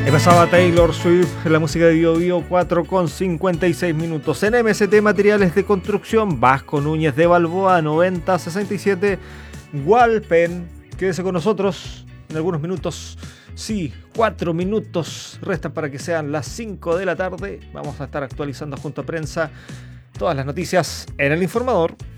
Pasaba Taylor Swift, la música de Bio Bio, 4:56 minutos. En MST Materiales de Construcción, Vasco Núñez de Balboa, 9067, Walpen. Quédese con nosotros en algunos minutos. Sí, 4 minutos restan para que sean las 5 de la tarde. Vamos a estar actualizando junto a prensa todas las noticias en El Informador.